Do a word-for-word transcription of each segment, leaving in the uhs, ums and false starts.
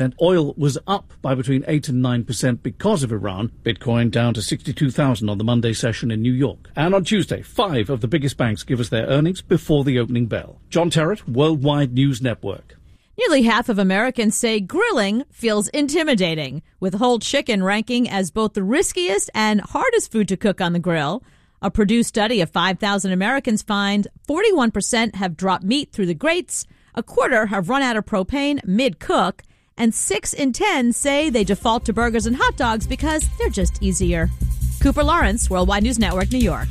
Oil was up by between eight and nine percent because of Iran. Bitcoin down to sixty-two thousand on the Monday session in New York. And on Tuesday, five of the biggest banks give us their earnings before the opening bell. John Terrett, Worldwide News Network. Nearly half of Americans say grilling feels intimidating, with whole chicken ranking as both the riskiest and hardest food to cook on the grill. A Purdue study of five thousand Americans finds forty-one percent have dropped meat through the grates, a quarter have run out of propane mid-cook, and six in ten say they default to burgers and hot dogs because they're just easier. Cooper Lawrence, Worldwide News Network, New York.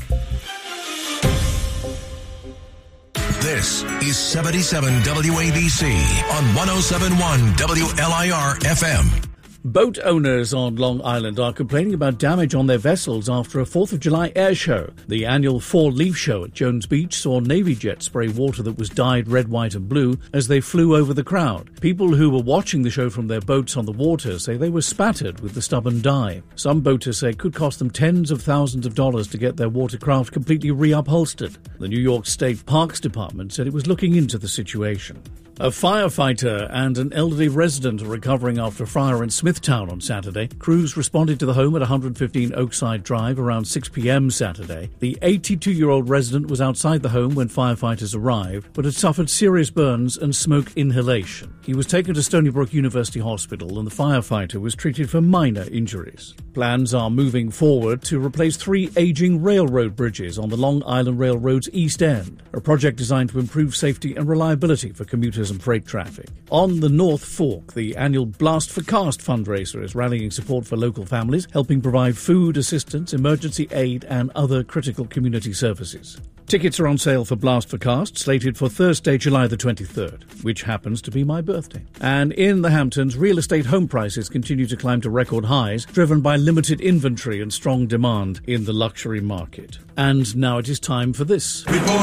This is seventy-seven W A B C on one oh seven point one W L I R F M. Boat owners on Long Island are complaining about damage on their vessels after a fourth of July air show. The annual Fall Leaf Show at Jones Beach saw Navy jets spray water that was dyed red, white and blue as they flew over the crowd. People who were watching the show from their boats on the water say they were spattered with the stubborn dye. Some boaters say it could cost them tens of thousands of dollars to get their watercraft completely reupholstered. The New York State Parks Department said it was looking into the situation. A firefighter and an elderly resident are recovering after a fire in Smithtown on Saturday. Crews responded to the home at one fifteen Oakside Drive around six p.m. Saturday. The eighty-two-year-old resident was outside the home when firefighters arrived, but had suffered serious burns and smoke inhalation. He was taken to Stony Brook University Hospital and the firefighter was treated for minor injuries. Plans are moving forward to replace three aging railroad bridges on the Long Island Railroad's East End, a project designed to improve safety and reliability for commuters and freight traffic. On the North Fork, the annual Blast for Caste fundraiser is rallying support for local families, helping provide food assistance, emergency aid and other critical community services. Tickets are on sale for Blast for Caste, slated for Thursday, July the twenty-third, which happens to be my birthday. And in the Hamptons, real estate home prices continue to climb to record highs, driven by limited inventory and strong demand in the luxury market. And now it is time for this.